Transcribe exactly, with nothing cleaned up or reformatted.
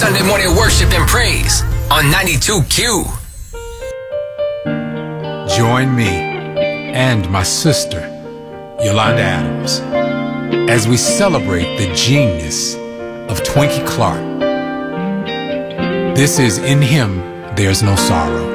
Sunday morning worship and praise on ninety-two Q. Join me and my sister, Yolanda Adams, as we celebrate the genius of Twinkie Clark. This is In Him There's No Sorrow.